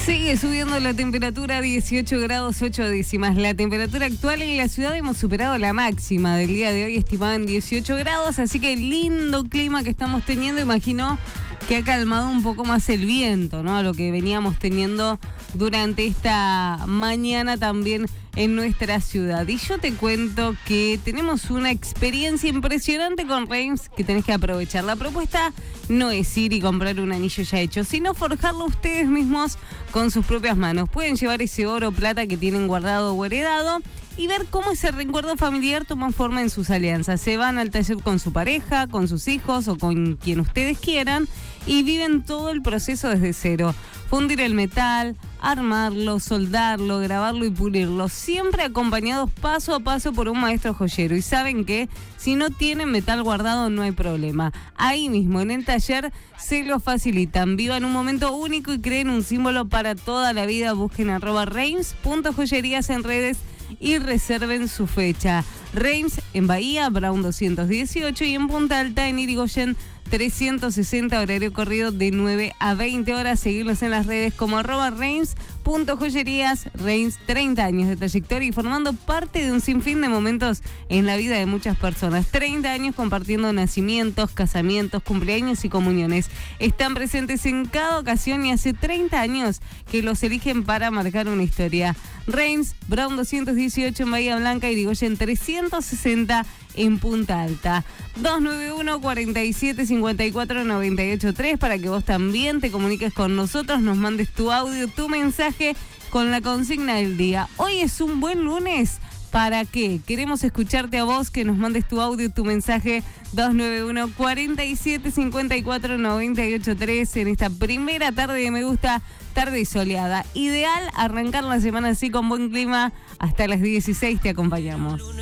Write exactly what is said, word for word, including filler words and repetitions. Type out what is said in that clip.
Sigue subiendo la temperatura a dieciocho grados ocho décimas. La temperatura actual en la ciudad hemos superado la máxima del día de hoy, estimada en dieciocho grados, así que lindo clima que estamos teniendo. Imagino que ha calmado un poco más el viento, ¿no? A lo que veníamos teniendo durante esta mañana también en nuestra ciudad. Y yo te cuento que tenemos una experiencia impresionante con Reims que tenés que aprovechar. La propuesta no es ir y comprar un anillo ya hecho, sino forjarlo ustedes mismos con sus propias manos. Pueden llevar ese oro o plata que tienen guardado o heredado y ver cómo ese recuerdo familiar toma forma en sus alianzas. Se van al taller con su pareja, con sus hijos o con quien ustedes quieran y viven todo el proceso desde cero. Fundir el metal, armarlo, soldarlo, grabarlo y pulirlo, siempre acompañados paso a paso por un maestro joyero. Y saben que si no tienen metal guardado no hay problema. Ahí mismo en el taller se lo facilitan. Vivan un momento único y creen un símbolo para toda la vida. Busquen arroba reims.joyerías en redes y reserven su fecha. Reims en Bahía, Brown doscientos dieciocho y en Punta Alta, en Irigoyen trescientos sesenta, horario corrido de nueve a veinte horas. Seguirlos en las redes como arroba reims.joyerías. Reims, treinta años de trayectoria y formando parte de un sinfín de momentos en la vida de muchas personas. treinta años compartiendo nacimientos, casamientos, cumpleaños y comuniones. Están presentes en cada ocasión y hace treinta años que los eligen para marcar una historia. Reims, Brown doscientos dieciocho en Bahía Blanca y Irigoyen trescientos sesenta en Punta Alta. dos nueve uno, cuatro siete, cinco cuatro, nueve ocho tres para que vos también te comuniques con nosotros, nos mandes tu audio, tu mensaje con la consigna del día. Hoy es un buen lunes. ¿Para qué? Queremos escucharte a vos, que nos mandes tu audio, tu mensaje dos nueve uno, cuatro siete, cinco cuatro, nueve ocho tres en esta primera tarde de Me Gusta, tarde soleada. Ideal arrancar la semana así con buen clima. Hasta las dieciséis te acompañamos.